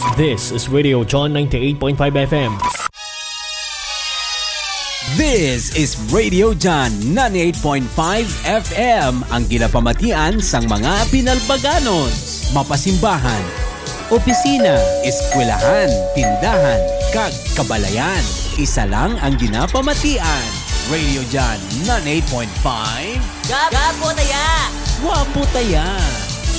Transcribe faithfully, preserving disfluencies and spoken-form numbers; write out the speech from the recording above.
This is Radio John ninety-eight point five F M. This is Radio John ninety-eight point five F M, ang ginapamatian sang mga Pinalbaganos, mapasimbahan, opisina, eskwelahan, tindahan, kag kabalayan. Isa lang ang ginapamatian. Radio John ninety-eight point five. Gapo taya! Wapo taya!